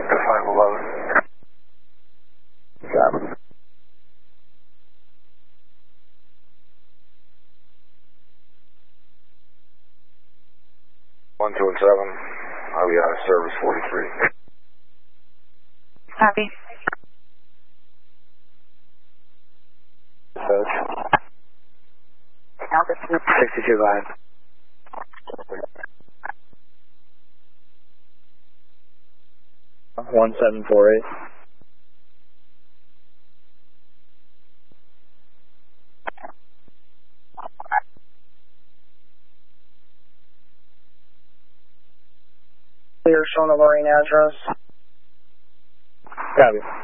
up to 511. Copy. One two and seven. I'll be out of service 43. Copy. Search. 62 line. One 1748. Clear, showing the Lorraine address. Copy.